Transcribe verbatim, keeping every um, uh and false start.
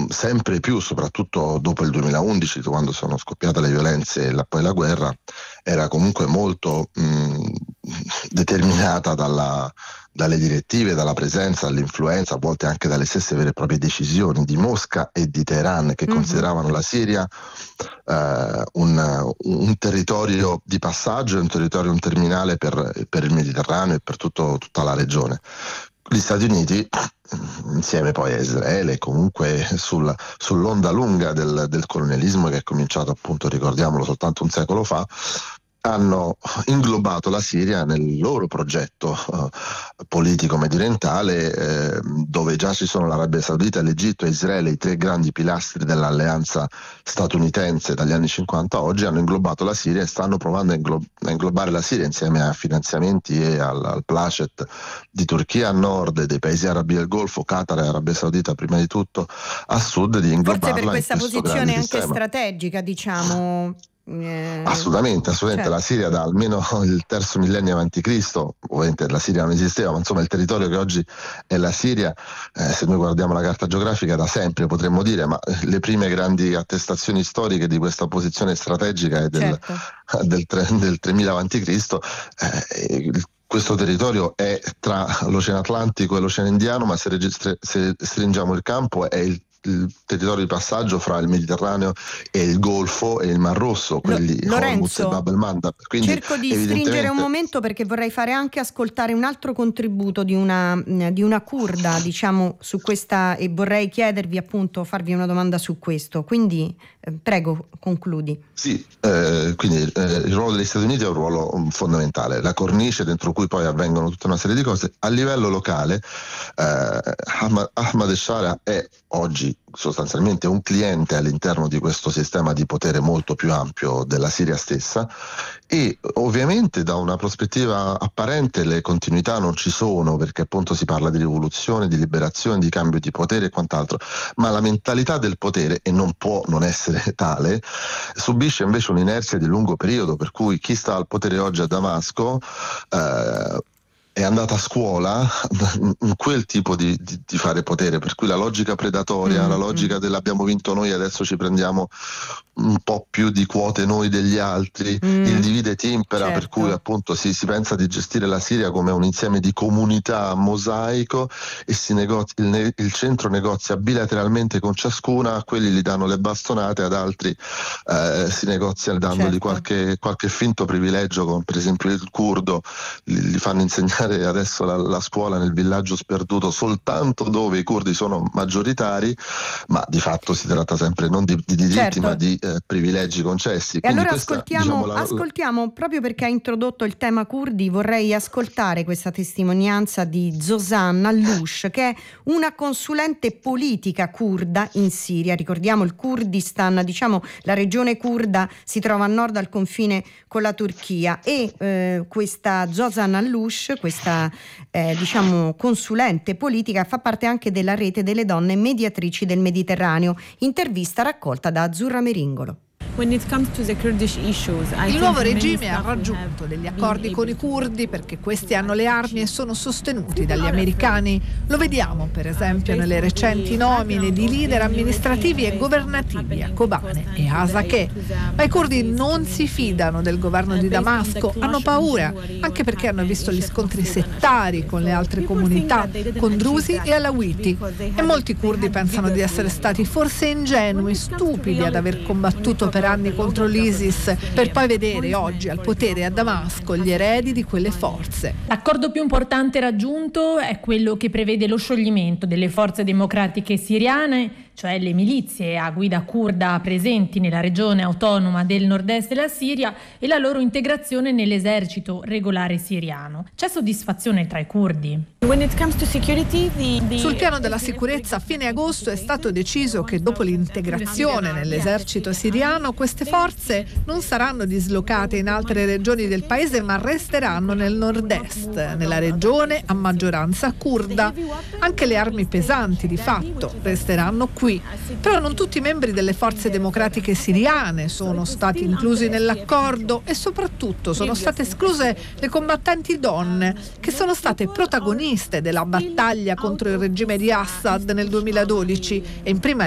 sempre più, soprattutto dopo il duemilaundici, quando sono scoppiate le violenze e la, poi la guerra, era comunque molto mh, determinata dalla, dalle direttive, dalla presenza, dall'influenza, a volte anche dalle stesse vere e proprie decisioni di Mosca e di Teheran, che mm-hmm. consideravano la Siria eh, un, un territorio di passaggio, un territorio, un terminale per, per il Mediterraneo e per tutto, tutta la regione. Gli Stati Uniti, insieme poi a Israele, comunque sul, sull'onda lunga del, del colonialismo che è cominciato, appunto, ricordiamolo, soltanto un secolo fa, hanno inglobato la Siria nel loro progetto uh, politico mediorientale, eh, dove già ci sono l'Arabia Saudita, l'Egitto e Israele, i tre grandi pilastri dell'alleanza statunitense dagli anni cinquanta a oggi. Hanno inglobato la Siria e stanno provando a, inglo- a inglobare la Siria insieme a finanziamenti e al, al placet di Turchia a nord e dei paesi arabi del Golfo, Qatar e Arabia Saudita prima di tutto, a sud, di inglobarla. Forse per questa in questo posizione anche sistema strategica, diciamo. Eh, assolutamente, assolutamente. Certo. La Siria da almeno il terzo millennio avanti Cristo, ovviamente la Siria non esisteva, ma insomma il territorio che oggi è la Siria, eh, se noi guardiamo la carta geografica, da sempre potremmo dire, ma le prime grandi attestazioni storiche di questa posizione strategica è del, certo. del, tre, del tremila avanti Cristo. Eh, Questo territorio è tra l'Oceano Atlantico e l'Oceano Indiano, ma se, registre, se stringiamo il campo è il il territorio di passaggio fra il Mediterraneo e il Golfo e il Mar Rosso, quelli Hormuz e Bab el-Mandab. Quindi, cerco di stringere un momento perché vorrei fare anche ascoltare un altro contributo di una, di una curda, diciamo, su questa, e vorrei chiedervi, appunto, farvi una domanda su questo. Quindi eh, prego, concludi. Sì, eh, quindi eh, il ruolo degli Stati Uniti è un ruolo um, fondamentale, la cornice dentro cui poi avvengono tutta una serie di cose. A livello locale, eh, Ahmad, Ahmad al-Sharaa è oggi sostanzialmente un cliente all'interno di questo sistema di potere molto più ampio della Siria stessa, e ovviamente da una prospettiva apparente le continuità non ci sono, perché appunto si parla di rivoluzione, di liberazione, di cambio di potere e quant'altro, ma la mentalità del potere, e non può non essere tale, subisce invece un'inerzia di lungo periodo, per cui chi sta al potere oggi a Damasco eh, è andata a scuola in quel tipo di, di, di fare potere, per cui la logica predatoria, mm-hmm. la logica dell'abbiamo vinto noi, adesso ci prendiamo un po' più di quote noi degli altri, mm. il divide et impera, certo. per cui appunto si, si pensa di gestire la Siria come un insieme di comunità mosaico, e si negozi, il, ne, il centro negozia bilateralmente con ciascuna, a quelli gli danno le bastonate, ad altri eh, si negozia dandogli certo. qualche, qualche finto privilegio, come per esempio il curdo, gli, gli fanno insegnare adesso la, la scuola nel villaggio sperduto soltanto dove i curdi sono maggioritari, ma di fatto si tratta sempre non di, di diritti certo. ma di eh, privilegi concessi. E Quindi allora questa, ascoltiamo, diciamo, la, ascoltiamo proprio perché ha introdotto il tema curdi, vorrei ascoltare questa testimonianza di Zozan Alloush, che è una consulente politica curda in Siria. Ricordiamo il Kurdistan, diciamo la regione curda si trova a nord al confine con la Turchia, e eh, questa Zozan Alloush, questa eh, diciamo consulente politica, fa parte anche della rete delle donne mediatrici del Mediterraneo. Intervista raccolta da Azzurra Meringolo. Il nuovo regime ha raggiunto degli accordi con i curdi perché questi hanno le armi e sono sostenuti dagli americani. Lo vediamo per esempio nelle recenti nomine di leader amministrativi e governativi a Kobane e Hasakeh. Ma i curdi non si fidano del governo di Damasco, hanno paura, anche perché hanno visto gli scontri settari con le altre comunità, con drusi e alawiti. E molti curdi pensano di essere stati forse ingenui, stupidi ad aver combattuto per anni contro l'ISIS, per poi vedere oggi al potere a Damasco gli eredi di quelle forze. L'accordo più importante raggiunto è quello che prevede lo scioglimento delle forze democratiche siriane, cioè le milizie a guida curda presenti nella regione autonoma del nord-est della Siria, e la loro integrazione nell'esercito regolare siriano. C'è soddisfazione tra i curdi? Sul piano della sicurezza, a fine agosto è stato deciso che dopo l'integrazione nell'esercito siriano queste forze non saranno dislocate in altre regioni del paese, ma resteranno nel nord-est, nella regione a maggioranza curda. Anche le armi pesanti di fatto resteranno qui. Però non tutti i membri delle forze democratiche siriane sono stati inclusi nell'accordo, e soprattutto sono state escluse le combattenti donne, che sono state protagoniste della battaglia contro il regime di Assad nel duemiladodici e in prima